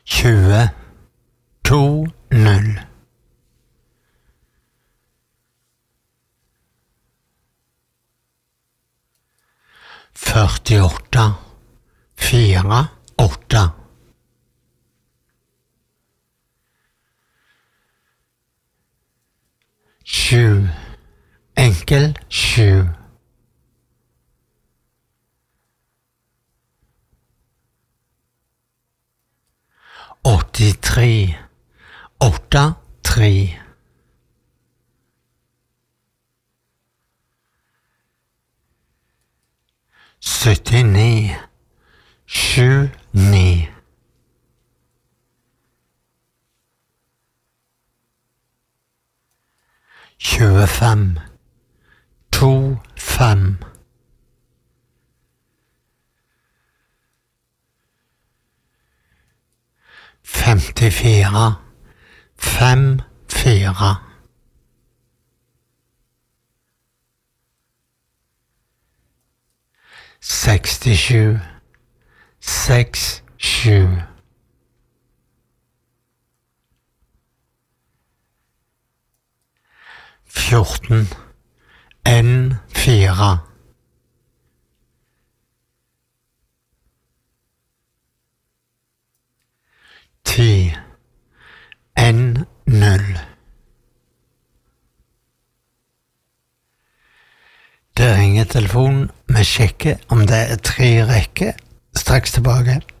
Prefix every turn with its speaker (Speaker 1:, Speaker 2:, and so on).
Speaker 1: 2020 48 48 7 enkel 7 83 83 79 79 25 25 54 54 67 67 14 N4 10 N0 Det ringer telefonen. Vi sjekker om det er 3 rekker. Straks tilbake.